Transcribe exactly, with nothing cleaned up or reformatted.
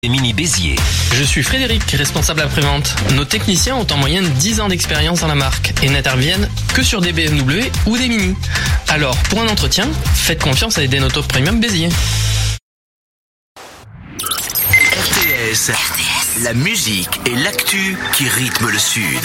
Mini Béziers. Je suis Frédéric, responsable après-vente. Nos techniciens ont en moyenne dix ans d'expérience dans la marque et n'interviennent que sur des B M W ou des Mini. Alors, pour un entretien, faites confiance à Eden Auto Premium Béziers. R T S, la musique et l'actu qui rythment le Sud.